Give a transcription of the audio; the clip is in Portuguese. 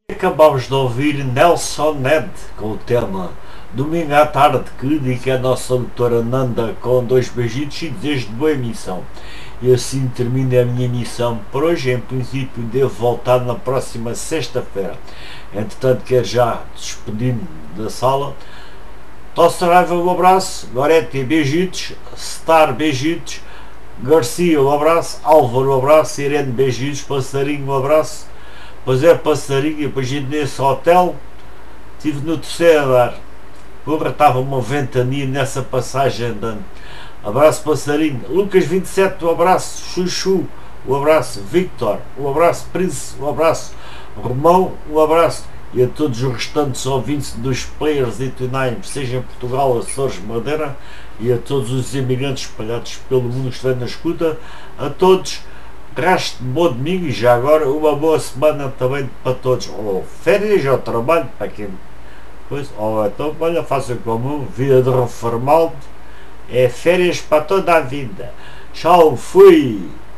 Acabámos de ouvir Nelson Ned com o tema Domingo à Tarde, que dedica a nossa doutora Nanda com 2 beijitos e desejo de boa emissão. E assim termina a minha emissão por hoje. Em princípio devo voltar na próxima sexta-feira. Entretanto quero já despedir-me da sala. Tossaraiva, um abraço. Goretti, beijitos. Star, beijitos. Garcia, um abraço. Álvaro, um abraço. Irene, beijitos. Passarinho, um abraço. Pois é, passarinho, depois a gente nesse hotel, estive no terceiro andar, porra, estava uma ventania nessa passagem andando. Abraço, passarinho. Lucas 27, um abraço. Chuchu, um abraço. Victor, um abraço. Príncipe, um abraço. Romão, um abraço. E a todos os restantes ouvintes dos Players e Tunaim, seja em Portugal, Açores, Madeira, e a todos os imigrantes espalhados pelo mundo que estão na escuta, a todos. Resto de bom domingo e já agora uma boa semana também para todos. Ou férias ou trabalho para quem. Pois, ou então, olha, façam como vida de reformado, é férias para toda a vida. Tchau, fui!